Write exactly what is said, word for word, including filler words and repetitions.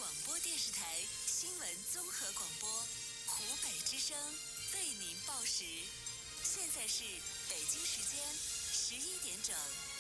广播电视台新闻综合广播，湖北之声为您报时。现在是北京时间十一点整。